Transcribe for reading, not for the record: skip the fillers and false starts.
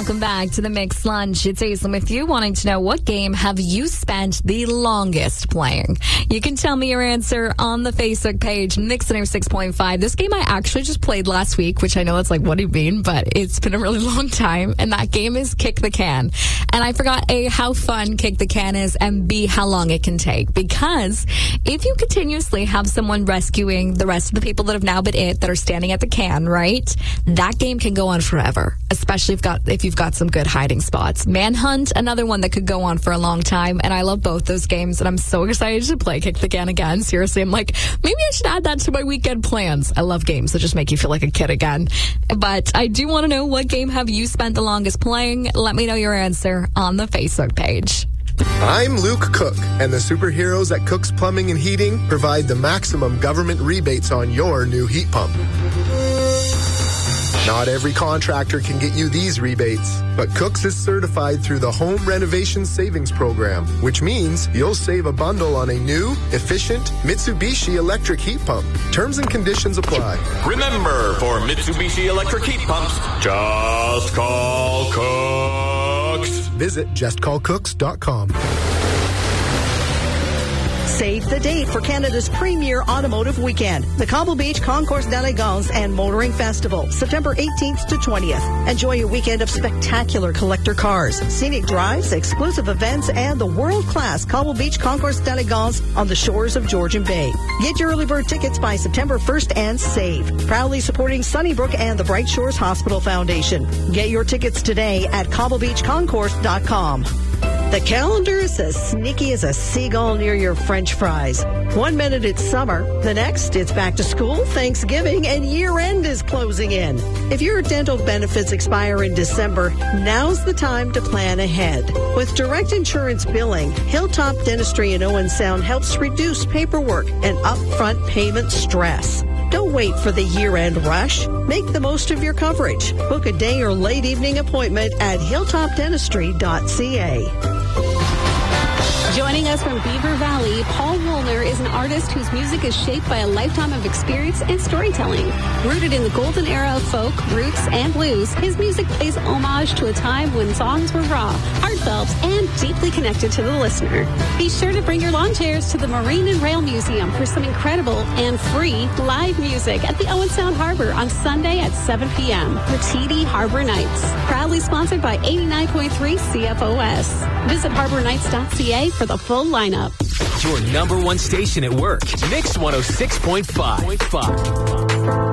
Welcome back to the Mixed Lunch. It's Aislinn with you, wanting to know, what game have you spent the longest playing? You can tell me your answer on the Facebook page, Mix 6.5. This game I actually just played last week, which I know it's like, what do you mean? But it's been a really long time, and that game is Kick the Can. And I forgot A, how fun Kick the Can is, and B, how long it can take. Because if you continuously have someone rescuing the rest of the people that have now been that are standing at the can, right? That game can go on forever, especially if you've got some good hiding spots. Manhunt, another one that could go on for a long time, and I love both those games, and I'm so excited to play Kick the Can again. Seriously, I'm like, maybe I should add that to my weekend plans. I love games that just make you feel like a kid again. But I do want to know, what game have you spent the longest playing? Let me know your answer on the Facebook page. I'm Luke Cook, and the superheroes at Cook's Plumbing and Heating provide the maximum government rebates on your new heat pump. Not every contractor can get you these rebates, but Cook's is certified through the Home Renovation Savings Program, which means you'll save a bundle on a new, efficient Mitsubishi electric heat pump. Terms and conditions apply. Remember, for Mitsubishi electric heat pumps, just call Cook's. Visit justcallcooks.com. Save the date for Canada's premier automotive weekend, the Cobble Beach Concours d'Elegance and Motoring Festival, September 18th to 20th. Enjoy a weekend of spectacular collector cars, scenic drives, exclusive events, and the world-class Cobble Beach Concours d'Elegance on the shores of Georgian Bay. Get your early bird tickets by September 1st and save. Proudly supporting Sunnybrook and the Bright Shores Hospital Foundation. Get your tickets today at cobblebeachconcours.com. The calendar is as sneaky as a seagull near your French fries. 1 minute it's summer, the next it's back to school, Thanksgiving, and year-end is closing in. If your dental benefits expire in December, now's the time to plan ahead. With direct insurance billing, Hilltop Dentistry in Owen Sound helps reduce paperwork and upfront payment stress. Don't wait for the year-end rush. Make the most of your coverage. Book a day or late evening appointment at hilltopdentistry.ca. Joining us from Beaver Valley, Paul Woolner is an artist whose music is shaped by a lifetime of experience and storytelling. Rooted in the golden era of folk, roots, and blues, his music pays homage to a time when songs were raw, heartfelt, and deeply connected to the listener. Be sure to bring your lawn chairs to the Marine and Rail Museum for some incredible and free live music at the Owen Sound Harbor on Sunday at 7 p.m. for TD Harbor Nights. Proudly sponsored by 89.3 CFOS. Visit harbornights.ca for the full lineup. Your number one station at work, Mix 106.5.